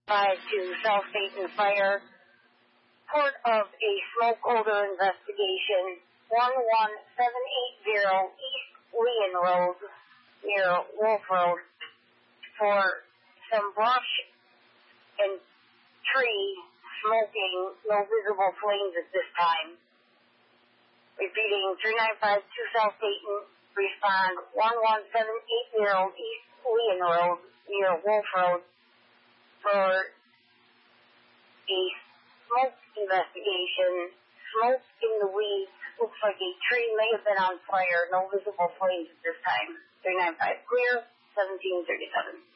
to South Dayton Fire. Report of a smoke odor investigation, 11780 East Leon Road near Wolf Road, for some brush and tree smoking, no visible flames at this time. Repeating, 3952 South Dayton, respond 11780 East Leon Road near Wolf Road for a smoke investigation. Smoke in the weeds. Looks like a tree may have been on fire. No visible flames at this time. 395 clear, 1737.